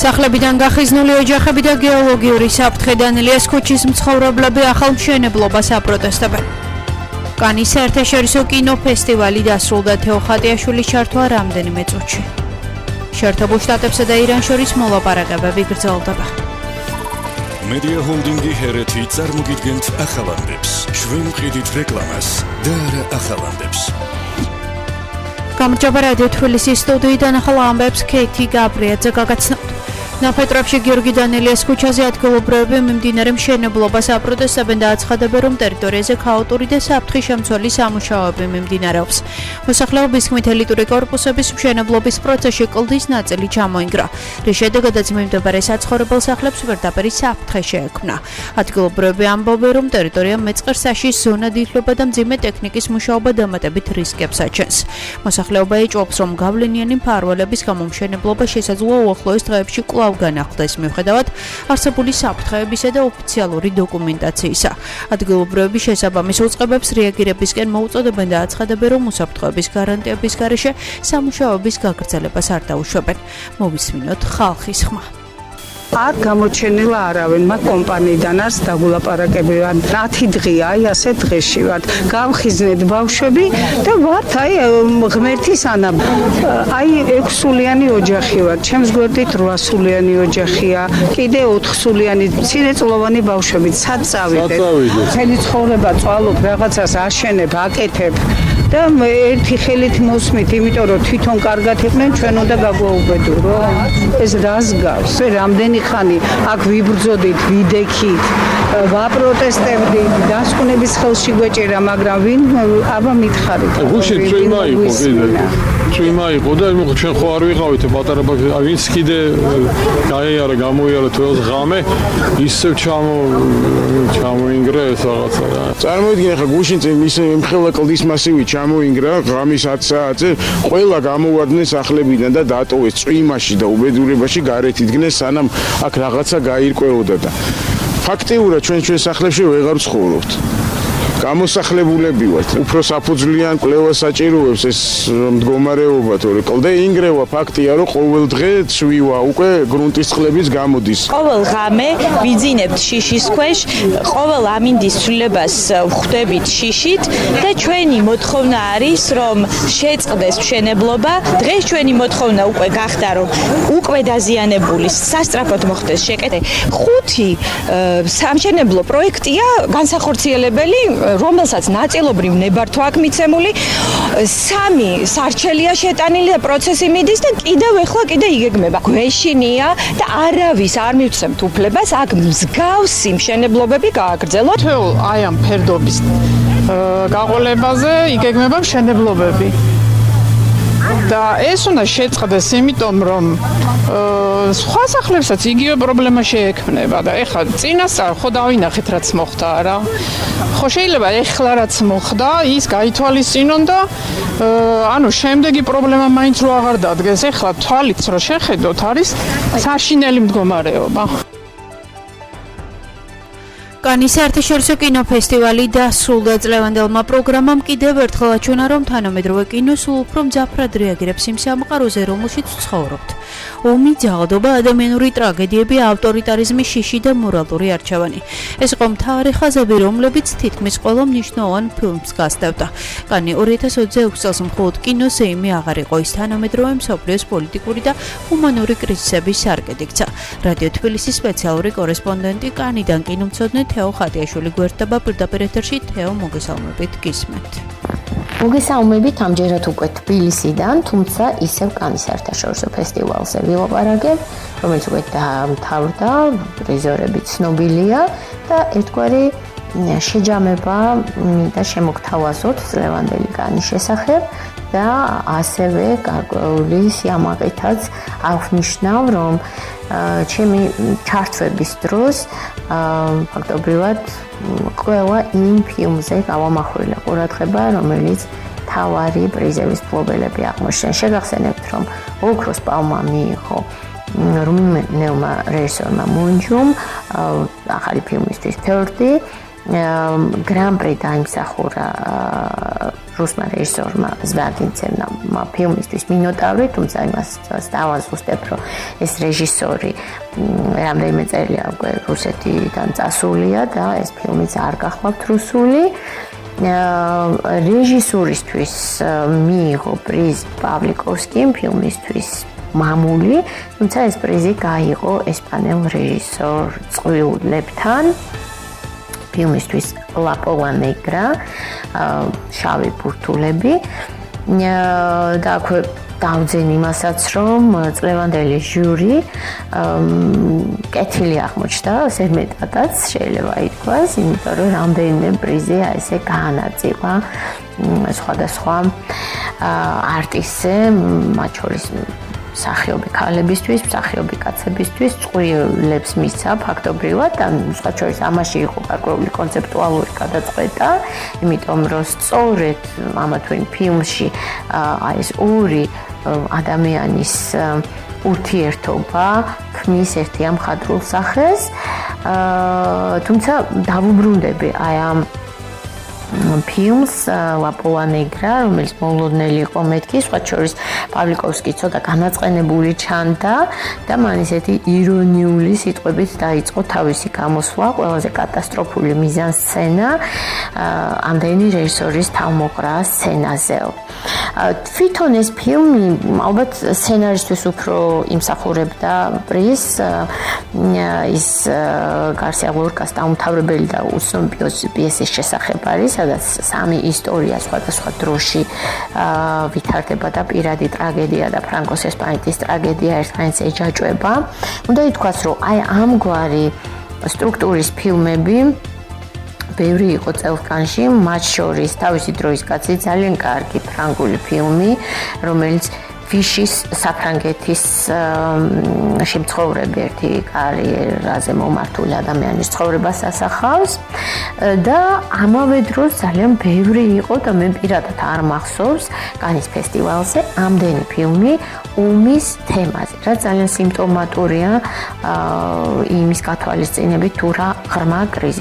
სახლებიდან გახიზნული ოჯახები და გეოლოგიური საფრთხე დანილიას ქუჩის მცხოვრებლები ახალ მშენებლობას აპროტესტებენ. კანის საერთაშორისო კინოფესტივალი დასრულდა თეო ხატიაშვილის ჩართვა რამდენიმე წუთში. შეერთებულ შტატებსა და ირანს შორის მოლაპარაკებები გრძელდება. მედია ჰოლდინგი ჰერეთი წარმოგიდგენთ ახალანდებს. ჩვენ ვყიდით რეკლამას და არა ახალანდებს. გამარჯობა რადიო თბილისის სტუდიიდან ახალ ამბებს ქეთი გაბრიაძე გაგაცნობთ. ნაფეტრებში გიორგი დანილიას ქუჩაზე ადგილობრივები მიმდინარე მშენებლობას აპროტესტებენ და აცხადებენ, რომ ტერიტორიაზე ქაოტური და საფრთხე შემცველი სამუშაოები მიმდინარეობს. მოსახლეობის თქმით, ელიტური კორპუსების მშენებლობის პროცესში კლდის ნაწილი ჩამოინგრა, რის შედეგადაც მიმდებარე საცხოვრებელ სახლებს პირდაპირ საფრთხე შეექმნა. ადგილობრივები ამბობენ, რომ ტერიტორია მეწყერსაშის ზონად ითვლება და მძიმე ტექნიკის მუშაობა დამატებით რისკებს აჩენს. მოსახლეობა ეჭვობს, რომ გავლენიანი მფარველების გამო მშენებლობა შესაძლოა უახლოეს დღეებში კვლავ განახლდეს მიუხედავად არსებული საფრთხეებისა და ოფიციალური დოკუმენტაციისა. ადგილობრივები შესაბამის უწყებებს რეაგირებისკენ მოუწოდებენ და აცხადებენ, რომ უსაფრთხოების გარანტიების გარეშე სამუშაოების გაგრძელებას არ დაუშვებენ. მოვისმინოთ ხალხის ხმა. არ გამოჩენილა არავინ, მაგ კომპანიიდან არც დაგულაპარაკები ვარ. 10 დღეა, აი ასე დღეში ვარ. გავხიზნეთ ბავშვები და ვართ აი ღმერთის ანაბ. აი 6 სულიანი ოჯახი ვარ. ჩემს გვერდით 8 სულიანი ოჯახია. კიდე 4 სულიანი მცირეწლოვანი ბავშვები. სად წავიდეთ? მთელი ცხოვრება წვალობ, რაღაცას აშენებ, აკეთებ. და ერთი ხელით მოსმით, იმიტომ რომ თვითონ კარგად იყვნენ, ჩვენ უნდა გაგვაუბედურო. ეს რას გავს? რამდენი ხანი აქ ვიბრძოდით, ვიდექით, ვაპროტესტებდით, დასკვნების ხელში გვეჭერა, მაგრამ ვინ აბა მითხარით. გუშინ ჩვენმა იყო კიდე. ჩვენმა იყო და ჩვენ ხო არ ვიყავით პატარა ბავშვი, ვინც კიდე გაიარა, გამოიარა თველს ღამე, ისევ ჩამოინგრა ეს რაღაცა რა. წარმოიდგინე ხა გუშინ ისე მხელა კლდის მასივი ჩამოინგრა ღამის 10 საათზე, ყველა გამოვარდნენ სახლებიდან და დატოვეს წვიმაში და უბედურებაში გარეთ იდგნენ, სანამ აქ რაღაცა გაირკვეოდა და ფაქტიურად ჩვენ სახლებში ვეღარ ვცხოვრობთ. გამოსახლებულები ვართ. უფრო საფუძვლიან კვლევას საჭიროებს ეს მდგომარეობა, თორე კლდე ინგრევა ფაქტია, რომ ყოველ დღე ცვივა, უკვე გრუნტის წყლების გამოდის. ყოველ ღამე ვიძინებთ შიშის ქვეშ, ყოველ ამინდის ცვლილებას ვხვდებით შიშით და ჩვენი მოთხოვნა არის, რომ შეწყდეს მშენებლობა. დღეს ჩვენი მოთხოვნა უკვე გახდა, რომ უკვე დაზიანებული სასწრაფოდ მოხდეს შეკეთება. 5 სამშენებლო პროექტია განსახორციელებელი, რომელსაც ნაწილობრივ ნებართვა აქვს მიცემული, 3 სარჩელია შეტანილი და პროცესი მიდის და კიდევ იგეგმება. გვეშინია და არავის არ მივცემთ უფლებას აქ მსგავსი მშენებლობები გააგრძელოთ. თეო აი ამ ფერდობის გაყოლებაზე იგეგმება მშენებლობები. და ეს უნდა შეწყდეს, იმიტომ რომ სხვა სახლებსაც იგივე პრობლემა შეექმნება და ეხლა წინასწარ ხო დავინახეთ რაც მოხდა რა. ხო შეიძლება ეხლა რაც მოხდა, ის გაითვალისწინონ და ანუ შემდეგი პრობლემა მაინც რო აღარ დადგეს. ეხლა თვალით რო შეხედოთ, არის საშინელი მდგომარეობა. კანის საერთაშორისო კინოფესტივალი დასრულდა. წლევანდელმა პროგრამამ კიდევ ერთხელ აჩვენა, რომ თანამედროვე კინო სულ უფრო მძაფრად რეაგირებს იმ სამყაროზე, რომელშიც ვცხოვრობთ. ომი, ჯადოობა, ადამიანური ტრაგედიები, ავტორიტარიზმი, შიში და მორალური არჩევანი. ეს იყო მთავარი ხაზები, რომლებიც თითქმის ყველა მნიშვნელოვან ფილმს გასდევდა. კანი 2026 წელს მხოლოდ კინოზე იმი აღარ იყო, ის თანამედროვე მსოფლიოს პოლიტიკური და ჰუმანური კრიზისების სარკედ იქცა. რადიო თბილისის სპეციალური კორესპონდენტი კანიდან კინომცოდნე თეო ხატიაშვილი გვერდება პირდაპირ ეთერში. თეო, მოგესალმებით, გისმენთ. მოგესალმებით ამჯერად უკვე თბილისიდან, თუმცა ისევ კანის საერთაშორისო ფესტივალზე ვილაპარაკებ, რომელიც უკვე დამთავრდა, პრიზორები ცნობილია და ერთგვარი შეჯამება და შემოგთავაზოთ წლევანდელი კანის შესახებ და ასევე გარკვეული სიამაყითაც აღნიშნავ, რომ ჩემი ჩართვების დროს ფაქტობრივად ყველა იმ ფილმზე გავამახვილა ყურადღება, რომელიც თავარი პრიზების მფლობელები აღმოჩნდნენ. შეგახსენებთ, რომ ოქროს პალმა მიიღო რუმინელმა რეჟისორმა მუნჯუმ ახალი ფილმისთვის 30 გრან-პრი დაიმსახურა რუსმა რეჟისორმა ზვაგინცევმა ფილმისთვის მინოტავრი, თუმცა იმას დავაზუსტებ, რომ ეს რეჟისორი რამდენიმე წელია უკვე რუსეთიდან წასულია და ეს ფილმიც არ გახლავთ რუსული. რეჟისურისთვის მიიღო პრიზი პავლიკოვსკიმ ფილმისთვის მამული, თუმცა ეს პრიზი გაიღო ესპანელ რეჟისორ წყვილებთან ფილმისთვის La Pola Negra, შავი ბურთულები და აქვე დავძენ იმასაც, რომ წლევანდელი ჟური კეთილი აღმოჩნდა, ასე მეტადაც შეიძლება ითქვას, იმიტომ რომ რამდენიმე პრიზია ესე გაანაწილა სხვადასხვა არტისტზე, მათ შორის მსახიობი ქალებისთვის, მსახიობი კაცებისთვის წყვილებს მისცა ფაქტობრივად, ან სხვა შორის ამაში იყო გარკვეული კონცეპტუალური გადაწყვეტა, იმიტომ რომ სწორედ ამა თუ იმ ფილმში ეს ორი ადამიანის ურთიერთობა ქმნის ერთიან მხატვრულ სახეს, თუმცა დავუბრუნდები აი ამ ფილმს La Pola Negra, რომელიც მოულოდნელი იყო მეთქი, სხვა შორის პავლიკოვსკი ცოტა განაწყენებული ჩანდა და მან ისეთი ირონიული სიტყვებით დაიწყო თავისი გამოსვლა, ყველაზე კატასტროფული მიზანსცენა ამდენი რეჟისორის თავმოყრა სცენაზე. თვითონ ეს ფილმი ალბათ სცენარისტვის უფრო იმსახურებდა პრიზს, ის გარსია ლორკას დაუმთავრებელი და უცნობი პიესის შესახებ არის, სადაც სამი ისტორია სხვადასხვა დროში ვითარდება და პირადი ტრაგედია და ფრანკოს ესპანეთის ტრაგედია ერთმანეთს ეჯაჭვება. უნდა ითქვას, რომ აი ამგვარი სტრუქტურის ფილმები ბევრი იყო წელსკანში, მათ შორის თავისი დროის კაცი ძალიან კარგი ფრანგული ფილმი, რომელიც ვიშის საფრანგეთის შემცხოვრები ერთი კარიერაზე მომართული ადამიანის ცხოვრებას ასახავს და ამავე დროს ძალიან ბევრი იყო და მე პირადად არ მახსოვს კანის ფესტივალზე ამდენი ფილმი ომის თემაზე, რაც ძალიან სიმპტომატურია იმის გათვალისწინებით თუ რა ღრმა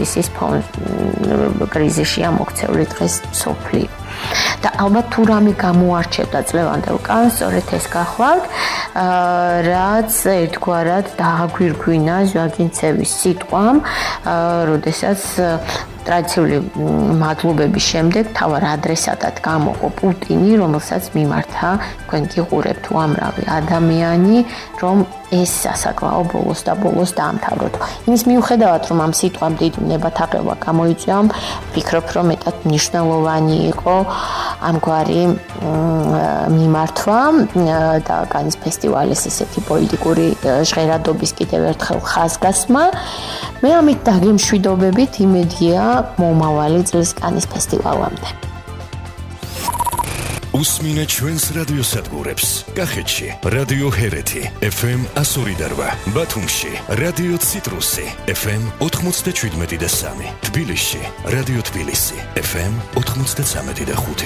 კრიზისშია მოქცეული დღეს სოფლიო. და ალბათ თუ რამე გამოარჩევდა წლევანდელ კანს, სწორედ ეს გახლავთ, რაც ერთგვარად დააგვირგვინა ზვაგინცევის სიტყვამ, როდესაც ტრადიციული მადლობების შემდეგ თავარ ადრესატად გამოყო პუტინი, რომელსაც მიმართა თქვენ გიყურებთ უამრავი ადამიანი, რომ ეს სასაკლაო ბოლოს და ბოლოს დაამთავროთ. იმის მიუხედავად, რომ ამ სიტყვამ დიდი ნებათაღელვა გამოიწვია, ვფიქრობ, რომ მეტად მნიშვნელოვანი იყო ამგვარი მიმართვა და კანის ფესტივალის ესეთი პოლიტიკური ჟღერადობის კიდევ ერთხელ ხაზგასმა. მე ამით დაგემშვიდობებით იმედია მომავალი წლის კანის ფესტივალამდე. უსმინეთ ჩვენს რადიოსადგურებს. კახეთში რადიო ჰერეთი FM 102.8, ბათუმში რადიო ციტრუსი FM 97.3, თბილისში რადიო თბილისი FM 93.5.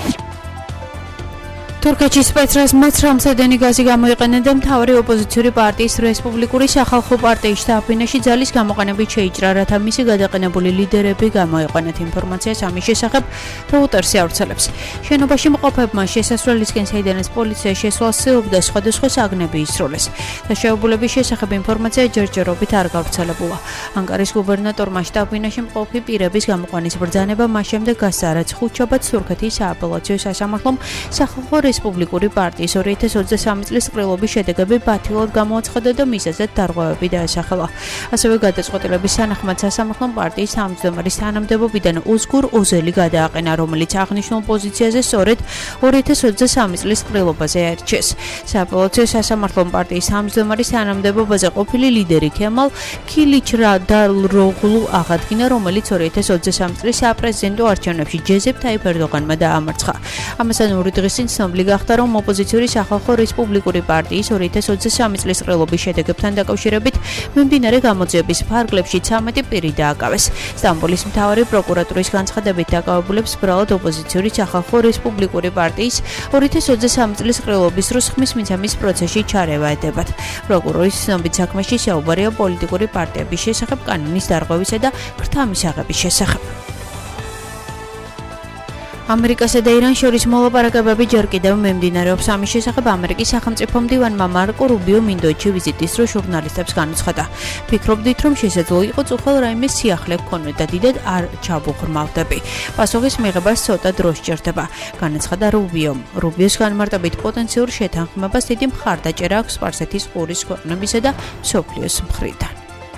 თურქეთში სპეცრაზმაც რამსადენი გაზი გამოიყენა და მთავარი ოპოზიციური პარტიის რესპუბლიკური სახალხო პარტიის შტაბ-ბინაში ძალის გამოყენებით შეიჭრა, რათა მისი გადაყენებული ლიდერები გამოიყენეთ. ინფორმაციას ამის შესახებ Reuters ავრცელებს. შენობაში მყოფებმა შესასვლელისკენ, საიდანაც პოლიცია შესვლას ცდილობდა, სხვადასხვა საგნები ისროლეს. დაშავებულების შესახებ ინფორმაცია ჯერჯერობით არ გავრცელებულა. ანკარის გუბერნატორმა შტაბ-ბინაში მყოფი პირების გამოყვანის ბრძანება მას შემდეგ გასცა, რაც ხუთშაბათს თურქეთის სააპელაციო სასამართლომ სახალხო რესპუბლიკური პარტიის 2023 წლის ყრილობის შედეგები ბათილად გამოაცხადა და მიზეზად დარღვევები დაასახელა. ასევე გადაწყვეტილების თანახმად სასამართლომ პარტიის თავმჯდომარის თანამდებობიდან ოზგურ ოზელი გადააყენა, რომელიც აღნიშნულ პოზიციაზე სწორედ 2023 წლის ყრილობაზე აირჩიეს. სააპელაციო სასამართლომ პარტიის თავმჯდომარის თანამდებობაზე ყოფილი ლიდერი ქემალ ქილიჩრადაროღლუ აღადგინა, რომელიც 2023 წლის საპრეზიდენტო არჩევნებში ჯეზებ თაიფ ერდოღანმა დაამარცხა. ამასთან ორი დღის წინ ცნობილი გახდა, რომ ოპოზიციური სახალხო რესპუბლიკური პარტიის 2023 წლის ყრილობის შედეგებთან დაკავშირებით მიმდინარე გამოძიების ფარგლებში 13 პირი დააკავეს. სტამბოლის მთავარი პროკურატურის განცხადებით დაკავებულებს ბრალად ოპოზიციური სახალხო რესპუბლიკური პარტიის 2023 წლის ყრილობის დროს ხმის მიცემის პროცესში ჩარევა ედებათ. პროკურორის ცნობით საქმეში საუბარია პოლიტიკური პარტიების შესახებ, კანონის დარღვევისა და ქრთამის აღების შესახებ. ამერიკასა და ირანს შორის მოლაპარაკებები ჯერ კიდევ მიმდინარეობს. ამის შესახებ ამერიკის სახელმწიფო მდივანმა მარკო რუბიო მინდოეთში ვიზიტის დროს ჟურნალისტებს განაცხადა. ფიქრობდით, რომ შესაძლო იყო წუხელ რაიმე სიახლე გქონვეთ და დიდად არ ჩავუღრმავდები. პასუხის მიღებას ცოტა დრო სჭირდება, განაცხადა რუბიომ. რუბიოს განმარტებით პოტენციურ შეთანხმებას დიდი მხარდაჭერა აქვს სპარსეთის ყურის ქვეყნებისა და მსოფლიოს მხრიდან.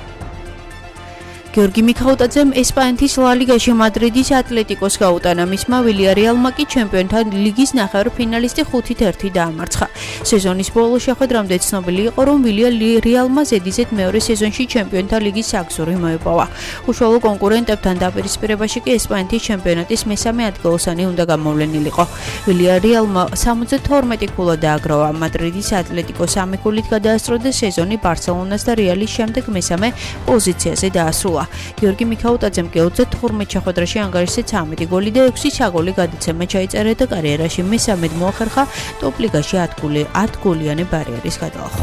გიორგი მიქაუტაძემ ესპანეთის ლა ლიგაში მადრიდის ატლეტიკოს გაუტანა. მისმა ვილიარეალმა კი ჩემპიონთა ლიგის ნახევარფინალისტი 5-1 დაამარცხა. სეზონის ბოლოს შეხვედრამდე ცნობილი იყო, რომ ვილიარეალმა ზედიზედ მეორე სეზონში ჩემპიონთა ლიგის საგზური მოიპოვა. უშუალო კონკურენტებთან დაპირისპირებაში კი ესპანეთის ჩემპიონატის მესამე ადგილოსანი უნდა გამოვლენილიყო. ვილიარეალმა 72 ქულა დააგროვა. მადრიდის ატლეტიკოს 3 ქულით გადაასწრო და სეზონი ბარსელონას და რეალის შემდეგ მესამე პოზიციაზე დაასრულა. გიორგი მიქაუტაძემ 32 შეხვედრაში ანგარიშზე 13 გოლი და 6 საგოლი გადაცემა ჩაიწერა და კარიერაში მესამედ მოახერხა ტოპ ლიგაში 10 გოლიანი ბარიერის გადალახვა.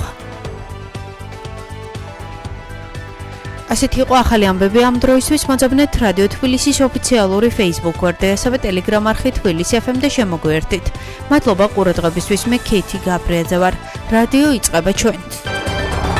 ასეთი იყო ახალი ამბები ამ დროისთვის. მოძებნეთ რადიო თბილისის ოფიციალური Facebook გვერდზე, ასევე Telegram არხი თბილისი FM და შემოგვიერთდით. მადლობა ყურადღებისთვის. მე ქეითი გაბრიაძე ვარ. რადიო იწყება ჩვენ.